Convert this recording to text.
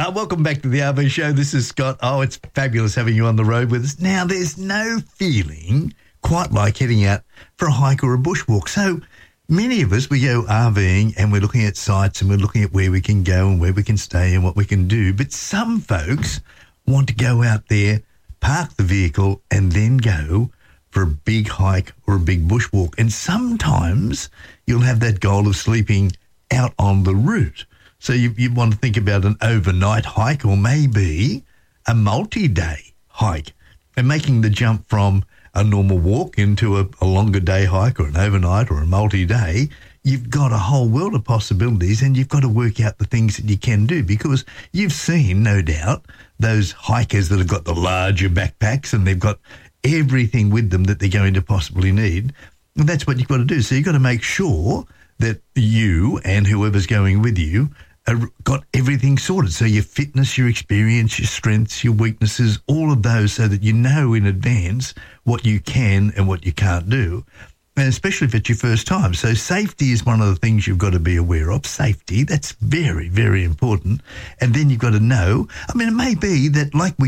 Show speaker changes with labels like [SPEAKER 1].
[SPEAKER 1] Welcome back to the RV Show. This is Scott. Oh, it's fabulous having you on the road with us. Now, there's no feeling quite like heading out for a hike or a bushwalk. So many of us, we go RVing and we're looking at sites and we're looking at where we can go and where we can stay and what we can do. But some folks want to go out there, park the vehicle and then go for a big hike or a big bushwalk. And sometimes you'll have that goal of sleeping out on the route. So you want to think about an overnight hike or maybe a multi-day hike and making the jump from a normal walk into a longer day hike or an overnight or a multi-day. You've got a whole world of possibilities and you've got to work out the things that you can do because you've seen, no doubt, those hikers that have got the larger backpacks and they've got everything with them that they're going to possibly need. And that's what you've got to do. So you've got to make sure that you and whoever's going with you got everything sorted. So your fitness, your experience, your strengths, your weaknesses, all of those so that you know in advance what you can and what you can't do. And especially if it's your first time. So safety is one of the things you've got to be aware of. Safety, that's very, very important. And then you've got to know, I mean, it may be that like we